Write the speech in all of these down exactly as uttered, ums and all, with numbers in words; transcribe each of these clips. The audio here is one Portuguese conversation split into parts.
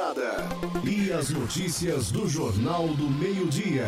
Dourada. E as notícias do Jornal do Meio-Dia.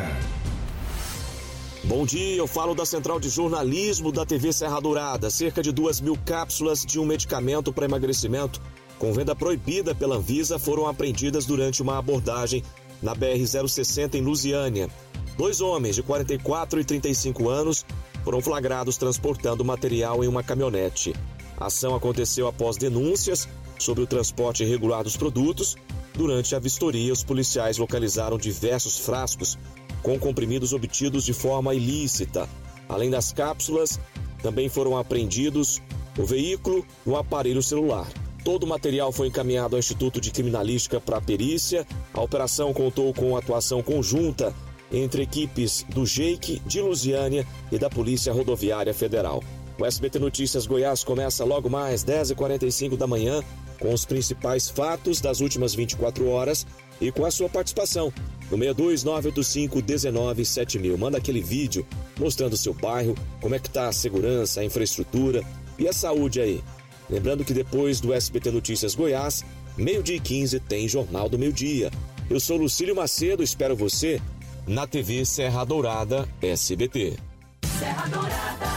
Bom dia, eu falo da Central de Jornalismo da T V Serra Dourada. Cerca de duas mil cápsulas de um medicamento para emagrecimento com venda proibida pela Anvisa foram apreendidas durante uma abordagem na B R zero sessenta em Lusiânia. Dois homens de quarenta e quatro e trinta e cinco anos foram flagrados transportando material em uma caminhonete. A ação aconteceu após denúncias sobre o transporte irregular dos produtos. Durante a vistoria, os policiais localizaram diversos frascos com comprimidos obtidos de forma ilícita. Além das cápsulas, também foram apreendidos o veículo e um aparelho celular. Todo o material foi encaminhado ao Instituto de Criminalística para perícia. A operação contou com atuação conjunta entre equipes do Jeique, de Lusiânia e da Polícia Rodoviária Federal. O S B T Notícias Goiás começa logo mais dez e quarenta e cinco da manhã com os principais fatos das últimas vinte e quatro horas e com a sua participação no seis dois nove oito cinco um nove sete mil. Manda aquele vídeo mostrando o seu bairro, como é que tá a segurança, a infraestrutura e a saúde aí. Lembrando que depois do S B T Notícias Goiás, meio-dia e quinze tem Jornal do Meio-Dia. Eu sou Lucílio Macedo, espero você na T V Serra Dourada S B T. Serra Dourada.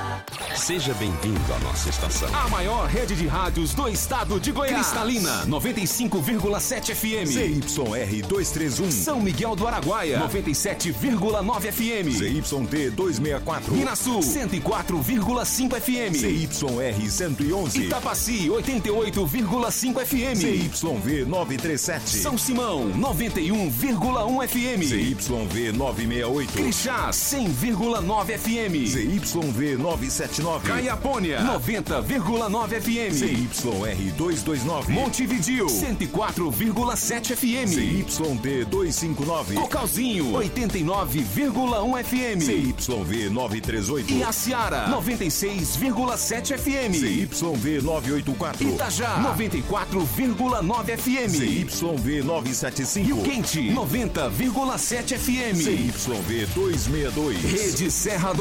Seja bem-vindo à nossa estação. A maior rede de rádios do estado de Goiás. Cristalina, noventa e cinco vírgula sete F M. Z Y R duzentos e trinta e um. São Miguel do Araguaia, noventa e sete vírgula nove F M. Z Y T duzentos e sessenta e quatro. Minas Sul, cento e quatro vírgula cinco F M. Z Y R cento e onze. Itapaci, oitenta e oito vírgula cinco F M. Z Y V novecentos e trinta e sete. São Simão, noventa e um vírgula um F M. Z Y V novecentos e sessenta e oito. Crixás, cem vírgula nove F M. Z Y V novecentos e setenta e nove. Caiapônia, noventa vírgula nove F M. Z Y R duzentos e vinte e nove. Montevidéu, cento e quatro vírgula sete F M. Z Y D duzentos e cinquenta e nove. Cocalzinho, oitenta e nove vírgula um F M. Z Y V novecentos e trinta e oito. E Aciara, noventa e seis vírgula sete F M. Z Y V novecentos e oitenta e quatro. Itajá, noventa e quatro vírgula nove F M. Z Y V novecentos e setenta e cinco. Rio Quente, noventa vírgula sete F M. Z Y V duzentos e sessenta e dois. Rede Serra